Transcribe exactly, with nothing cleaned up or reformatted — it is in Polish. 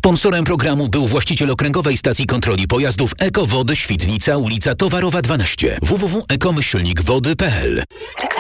Sponsorem programu był właściciel Okręgowej Stacji Kontroli Pojazdów Eko Wody Świdnica, ulica Towarowa dwanaście. w w w kropka ekomyślnik wody kropka p l.